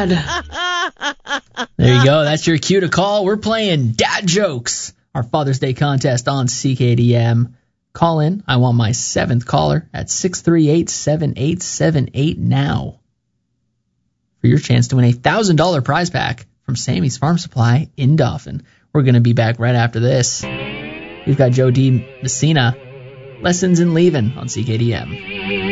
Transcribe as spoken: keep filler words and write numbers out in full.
dad. There you go. That's your cue to call. We're playing Dad Jokes, our Father's Day contest on C K D M. Call in. I want my seventh caller at six three eight, seven eight seven eight now for your chance to win a one thousand dollars prize pack from Sammy's Farm Supply in Dauphin. We're going to be back right after this. We've got Joe D. Messina, Lessons in Leaving on C K D M.